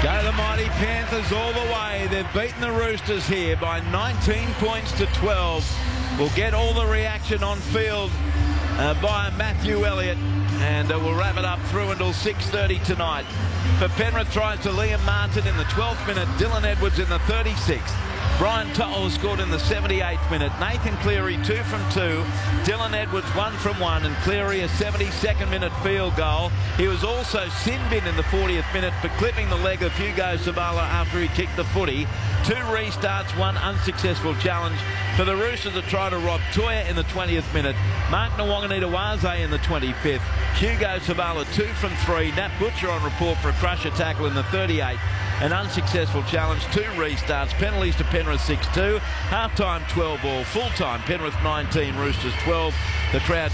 Go the mighty Panthers all the way. They've beaten the Roosters here by 19 points to 12. We'll get all the reaction on field by Matthew Elliott, and we'll wrap it up through until 6:30 tonight. For Penrith, tries to Liam Martin in the 12th minute, Dylan Edwards in the 36th. Brian To'o scored in the 78th minute. Nathan Cleary 2 from 2. Dylan Edwards 1 from 1, and Cleary a 72nd minute field goal. He was also sin-binned in the 40th minute for clipping the leg of Hugo Savala after he kicked the footy. 2 restarts, 1 unsuccessful challenge. For the Roosters to try to rob Toya in the 20th minute. Mark Nwanganita-Waze in the 25th. Hugo Savala 2 from 3. Nat Butcher on report for a crusher tackle in the 38th. An unsuccessful challenge, 2 restarts, penalties to Penrith 6-2, half-time 12-all, full-time Penrith 19, Roosters 12, the crowd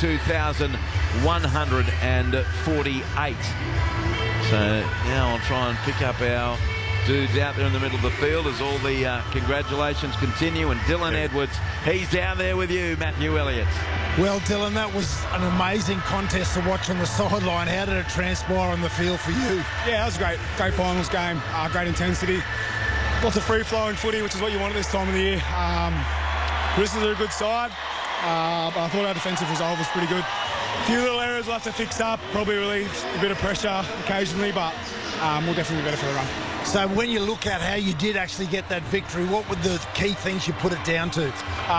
22,148. So now I'll try and pick up our dudes out there in the middle of the field as all the congratulations continue, and Dylan Edwards, he's down there with you, Matthew Elliott. Well, Dylan, that was an amazing contest to watch on the sideline. How did it transpire on the field for you? Yeah, that was great. Great finals game, great intensity. Lots of free-flowing footy, which is what you want at this time of the year. Roosters are a good side, but I thought our defensive resolve was pretty good. A few little errors we'll have to fix up, probably relieves a bit of pressure occasionally, but we'll definitely be better for the run. So when you look at how you did actually get that victory, what were the key things you put it down to?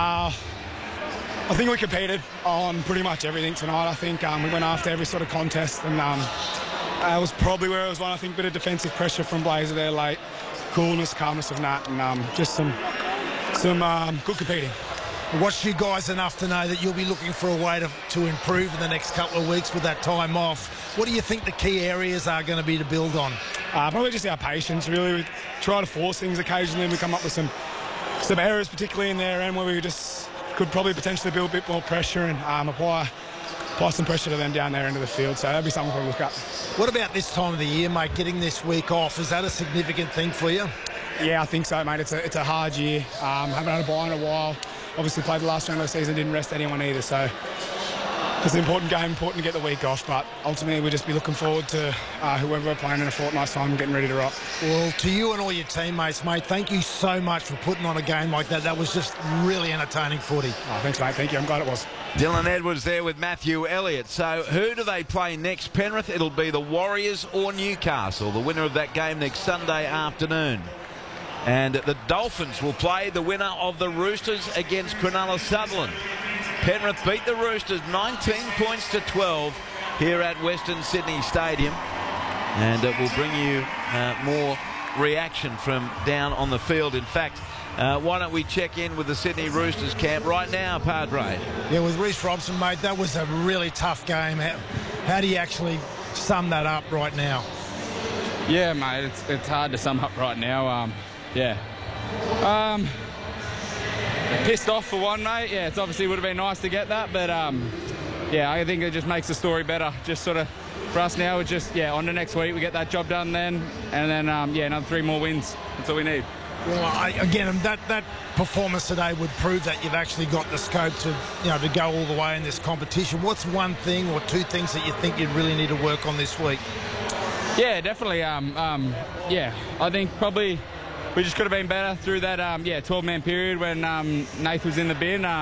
I think we competed on pretty much everything tonight. I think we went after every sort of contest, and that was probably where it was one. I think a bit of defensive pressure from Blazer there late, coolness, calmness of Nat, and just some good competing. Watched you guys enough to know that you'll be looking for a way to improve in the next couple of weeks with that time off. What do you think the key areas are going to be to build on? Probably just our patience, really. We try to force things occasionally, and we come up with some errors, particularly in their end, where we just could probably potentially build a bit more pressure and apply some pressure to them down their end of the field. So that'd be something we'll look at. What about this time of the year, mate, getting this week off? Is that a significant thing for you? Yeah, I think so, mate. It's a hard year. Haven't had a bye in a while. Obviously played the last round of the season, didn't rest anyone either. So it's an important game, important to get the week off. But ultimately, we'll just be looking forward to whoever we're playing in a fortnight's time, getting ready to rock. Well, to you and all your teammates, mate, thank you so much for putting on a game like that. That was just really entertaining footy. Oh, thanks, mate. Thank you. I'm glad it was. Dylan Edwards there with Matthew Elliott. So who do they play next, Penrith? It'll be the Warriors or Newcastle, the winner of that game next Sunday afternoon. And the Dolphins will play the winner of the Roosters against Cronulla Sutherland. Penrith beat the Roosters 19 points to 12 here at Western Sydney Stadium. And we'll bring you more reaction from down on the field. In fact, why don't we check in with the Sydney Roosters camp right now, Padre? Yeah, with Reece Robson, mate, that was a really tough game. How do you actually sum that up right now? Yeah, mate, it's hard to sum up right now. Yeah. Pissed off for one, mate. Yeah, it's obviously would have been nice to get that, but yeah, I think it just makes the story better. Just sort of for us now, it's just on to next week. We get that job done then, and then yeah, another 3 more wins. That's all we need. Well, again, that performance today would prove that you've actually got the scope to to go all the way in this competition. What's one thing or 2 things that you think you really need to work on this week? Yeah, definitely. Yeah, I think probably we just could have been better through that 12-man period when Nath was in the bin.